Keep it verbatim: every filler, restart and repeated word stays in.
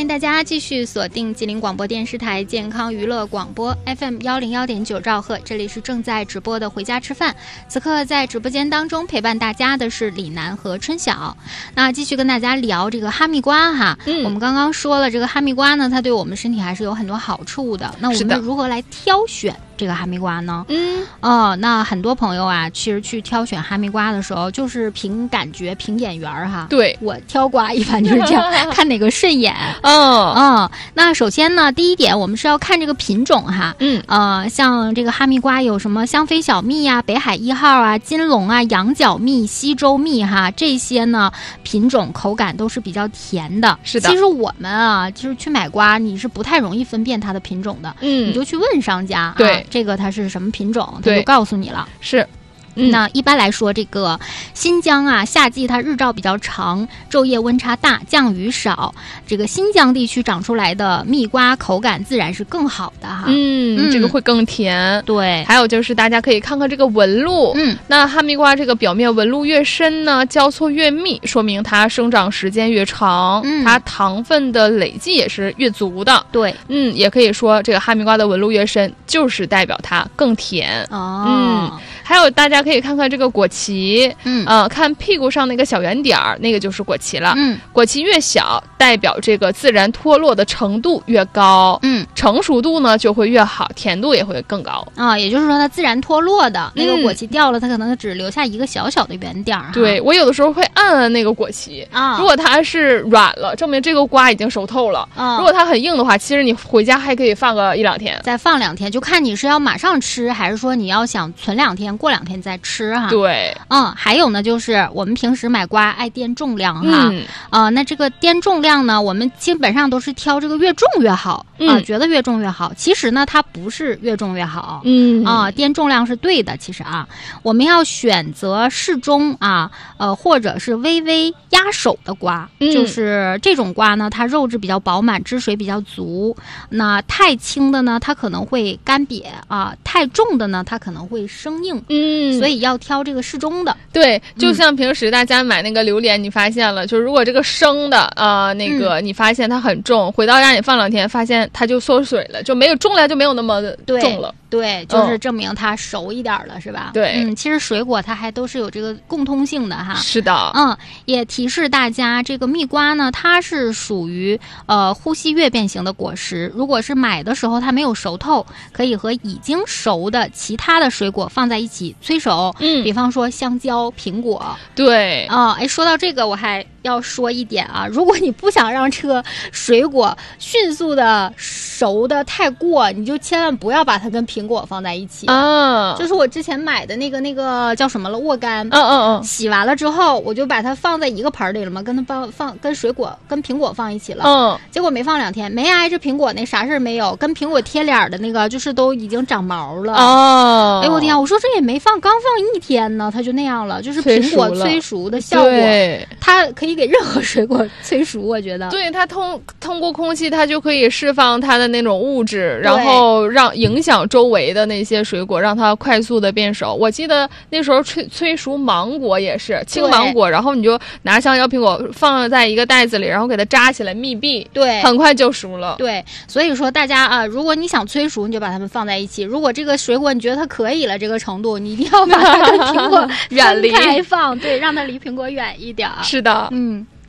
迎大家继续锁定吉林广播电视台健康娱乐广播 F M 幺零幺点九兆赫，这里是正在直播的回家吃饭。此刻在直播间当中陪伴大家的是李楠和春晓。那继续跟大家聊这个哈密瓜哈，嗯、我们刚刚说了这个哈密瓜呢，它对我们身体还是有很多好处的。那我们如何来挑选这个哈密瓜呢？嗯，哦，那很多朋友啊，其实去挑选哈密瓜的时候，就是凭感觉、凭眼缘哈。 对， 我挑瓜一般就是这样，看哪个顺眼。 嗯嗯，那首先呢，第一点，我们是要看这个品种哈。嗯，呃，像这个哈密瓜有什么香妃小蜜呀、北海一号啊、金龙啊、羊角蜜、西周蜜哈，这些呢品种口感都是比较甜的。 是的， 其实我们啊，就是去买瓜，你是不太容易分辨它的品种的。嗯，你就去问商家， 对、 啊，这个它是什么品种，他就告诉你了。 是。 嗯、那一般来说，这个新疆啊，夏季它日照比较长，昼夜温差大，降雨少。这个新疆地区长出来的蜜瓜口感自然是更好的哈。 嗯，嗯这个会更甜。 对， 还有就是大家可以看看这个纹路。嗯，那哈密瓜这个表面纹路越深呢，交错越密，说明它生长时间越长，嗯、它糖分的累积也是越足的。 对， 嗯，也可以说这个哈密瓜的纹路越深，就是代表它更甜。 哦， 嗯，还有大家可以看看这个果脐，嗯，呃，看屁股上那个小圆点儿，那个就是果脐了。嗯，果脐越小，代表这个自然脱落的程度越高，嗯，成熟度呢就会越好，甜度也会更高啊。也就是说，它自然脱落的那个果脐掉了，它可能只留下一个小小的圆点儿。 对，我有的时候会按按那个果脐啊，如果它是软了，证明这个瓜已经熟透了；啊，如果它很硬的话，其实你回家还可以放个一两天， 再放两天，就看你是要马上吃，还是说你要想存两天，过两天再吃哈。 对， 嗯，还有呢，就是我们平时买瓜爱掂重量哈，嗯、呃，那这个掂重量呢，我们基本上都是挑这个越重越好啊、嗯呃，觉得越重越好。其实呢，它不是越重越好，嗯啊、呃，掂重量是对的。其实啊，我们要选择适中啊，呃，或者是微微压手的瓜，嗯、就是这种瓜呢，它肉质比较饱满，汁水比较足。那太轻的呢，它可能会干瘪啊；太重的呢，它可能会生硬。嗯，所以要挑这个适中的。 对，就像平时大家买那个榴莲，你发现了，嗯、就是如果这个生的啊、呃，那个你发现它很重，嗯、回到家里放两天，发现它就缩水了，就没有重量，就没有那么重了。 对，就是证明它熟一点了，嗯、是吧？ 对， 嗯，其实水果它还都是有这个共通性的哈。 是的， 嗯，也提示大家，这个蜜瓜呢，它是属于呃呼吸月变型的果实。如果是买的时候它没有熟透，可以和已经熟的其他的水果放在一起催熟。嗯，比方说香蕉、苹果。 对， 啊、呃，哎，说到这个，我还要说一点啊，如果你不想让这个水果迅速的熟的太过，你就千万不要把它跟苹果放在一起啊。就是我之前买的那个那个叫什么了沃柑，嗯嗯嗯，洗完了之后我就把它放在一个盆里了嘛，跟它放放跟水果跟苹果放一起了，嗯，结果没放两天，没挨着苹果那啥事儿没有，跟苹果贴脸的那个就是都已经长毛了哦。哎我天，我说这也没放，刚放一天呢，它就那样了，就是苹果催熟的效果，它可以给任何水果催熟，我觉得。 对，它通通过空气，它就可以释放它的那种物质，然后让影响周围的那些水果，让它快速的变熟。我记得那时候催催熟芒果也是青芒果，然后你就拿香蕉、苹果放在一个袋子里，然后给它扎起来密闭， 对， 很快就熟了。 对，所以说大家啊，如果你想催熟，你就把它们放在一起。如果这个水果你觉得它可以了这个程度，你一定要把它跟苹果远离开放，对，让它离苹果远一点。 是的， 嗯。